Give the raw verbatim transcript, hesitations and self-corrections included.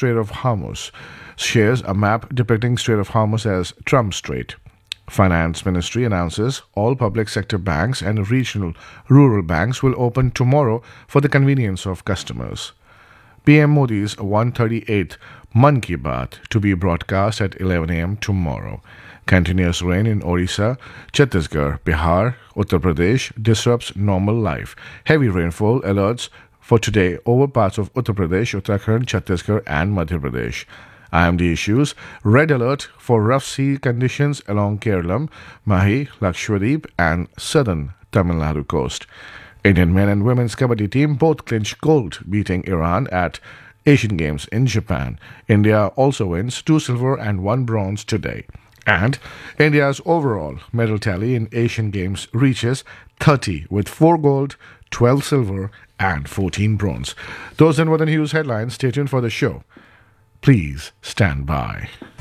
Strait of Hormuz, shares a map depicting Strait of Hormuz as Trump Strait. Finance Ministry announces all public sector banks and regional rural banks will open tomorrow for the convenience of customers. P M Modi's one hundred thirty-eighth Mann Ki Baat to be broadcast at eleven a m tomorrow. Continuous rain in Orissa, Chhattisgarh, Bihar, Uttar Pradesh disrupts normal life. Heavy rainfall alerts for today over parts of Uttar Pradesh, Uttarakhand, Chhattisgarh and Madhya Pradesh. I M D issues red alert for rough sea conditions along Kerala, Mahi, Lakshadweep and southern Tamil Nadu coast. Indian men and women's kabaddi team both clinched gold, beating Iran at Asian Games in Japan. India also wins two silver and one bronze today. And India's overall medal tally in Asian Games reaches thirty with four gold, twelve silver and fourteen bronze. Those and were the news headlines. Stay tuned for the show. Please stand by.